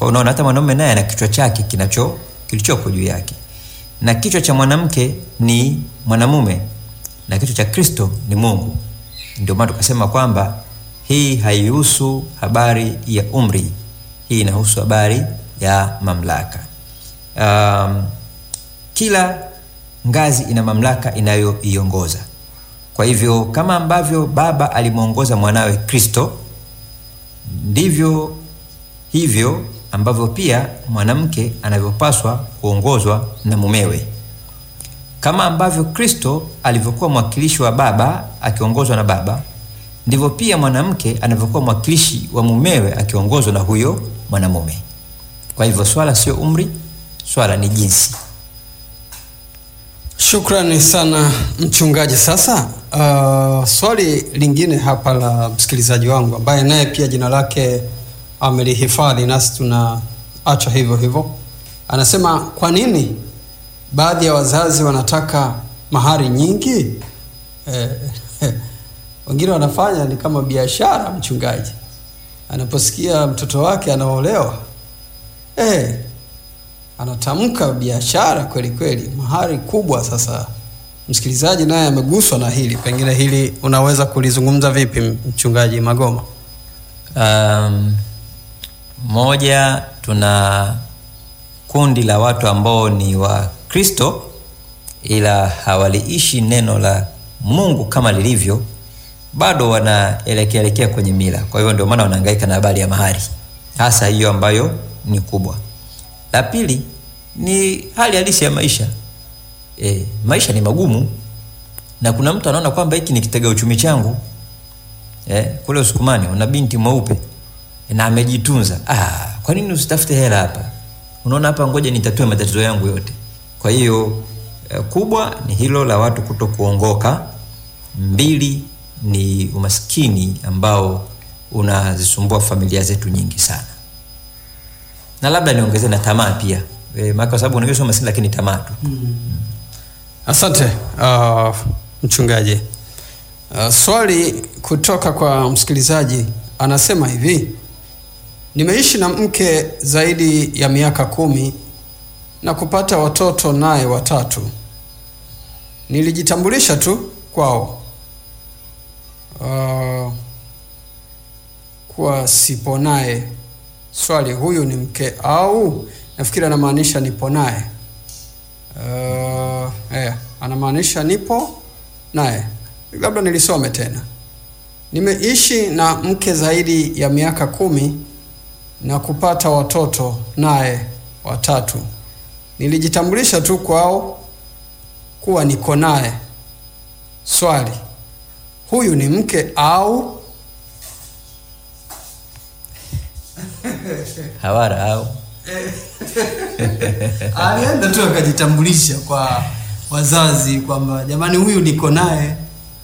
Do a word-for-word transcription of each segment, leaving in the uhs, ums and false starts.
Kwa unaona hata mwanamume naye ana kichwa chake kinacho kilichoko juu yake. Na kichwa cha mwanamke ni mwanamume na kichwa cha Kristo ni Mungu. Ndio maana tukasema kwamba hii haihusu habari ya umri. Hii inahusu habari ya mamlaka. Um, kila ngazi ina mamlaka inayoiongoza. Kwa hivyo kama ambavyo baba alimuongoza mwanawe Kristo, ndivyo hivyo ambavyo pia mwanamke anavyopaswa kuongozwa na mumewe. Kama ambavyo Kristo alivyokuwa mwakilishi wa baba akiongozwa na baba, ndivyo pia mwanamke anavyokuwa mwakilishi wa mumewe akiongozwa na huyo mwanamume. Kwa hivyo swala sio umri, swala ni jinsi. Shukrani sana mchungaji. Sasa uh, swali lingine hapa la msikilizaji wangu ambaye naye pia jina lake amelihifadhi nasi tunaacha hivyo hivyo. Anasema, kwa nini baadhi ya wazazi wanataka mahari nyingi? Eh, wengine wanafanya ni kama biashara. Mchungaji anaposikia mtoto wake anaolewa, eh anatamka biashara kweli kweli, mahari kubwa. Sasa msikilizaji naye ameguswa na hili, pengine hili unaweza kulizungumza vipi mchungaji Magoma? Um, moja, tuna kundi la watu ambao ni wa Kristo ila hawaliishi neno la Mungu kama lilivyo, bado wanaelekea elekea kwenye mila. Kwa hivyo ndio maana wanahangaika na habari ya mahari, hasa hiyo ambayo ni kubwa. La pili ni hali halisi ya maisha. E, maisha ni magumu na kuna mtu anaona kwamba hiki ni kitega uchumi changu. E, kule Usukumani una binti mweupe na amejitunza. Ah, kwa nini usitafute hela hapa? Unaona hapa, ngoja nitatue matatizo yangu yote. Kwa hiyo e, kubwa ni hilo la watu kutokuongoka. Mbili ni umaskini ambao unazisumbua familia zetu nyingi sana. Na labda niongeze na tamaa pia. E, kwa sababu unaweza maskini lakini tamaa tu. Mm. Mm. Asante uh, mchungaji. Uh, swali kutoka kwa msikilizaji anasema hivi: nimeishi na mke zaidi ya miaka kumi na kupata watoto naye watatu. Nilijitambulisha tu kwao uh, kwa sipo naye. Swali, huyu ni mke au nafikiri anamaanisha nipo naye. Uh, eh, anamaanisha nipo naye. Labda nilisome tena. Nimeishi na mke zaidi ya miaka kumi na kupata watoto naye watatu. Nilijitambulisha tu kwao kuwa niko naye. Swali, huyu ni mke au? Hawara au? Alienda tu akajitambulisha kwa wazazi kwamba jamani, huyu niko naye.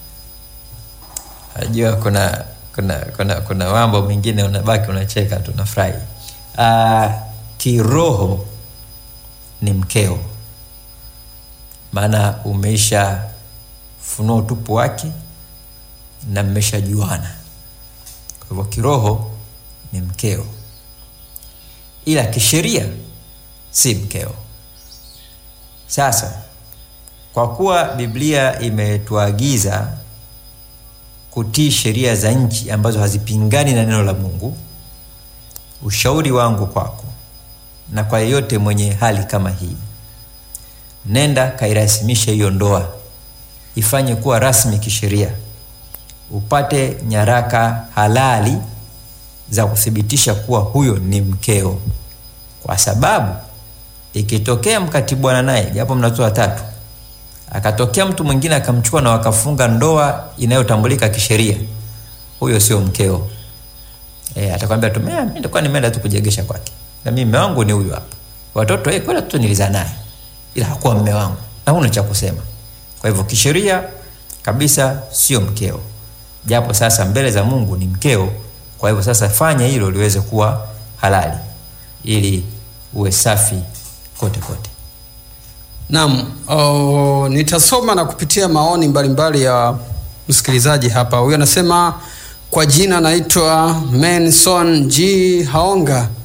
Unajua kuna kuna kuna kuna mambo mengine unabaki unacheka tu unafurahi. Ah, kiroho ni mkeo. Maana umeisha funua utupu wake na mmeshajuana. Kwa hivyo kiroho ni mkeo. Ila kisheria si mkeo. Sasa kwa kuwa Biblia imetuagiza kutii sheria za nchi ambazo hazipingani na neno la Mungu, ushauri wangu kwako na kwa yeyote mwenye hali kama hii, nenda kairasimisha hiyo ndoa, ifanye kuwa rasmi kisheria, upate nyaraka halali za kuthibitisha kuwa huyo ni mkeo. Kwa sababu ikitokea mkatibwana naye japo mnatoa watatu, akatokea mtu mwingine akamchukua na wakafunga ndoa inayotambulika kisheria, huyo sio mkeo. Eh, atakwambia tu mimi nilikuwa nimeenda tu kujegesha kwake, na mimi mume wangu ni huyu hapa. Watoto eh kweli tu nilizaa naye, ila hakuwa mume wangu. Na huna cha kusema. Kwa hivyo kisheria kabisa sio mkeo. Japo sasa mbele za Mungu ni mkeo. Kwa hivyo sasa fanya hilo liweze kuwa halali ili uwe safi kote kote. Naam, oh, nitasoma na kupitia maoni mbalimbali ya msikilizaji hapa. Huyu anasema, kwa jina naitwa Menson G Haonga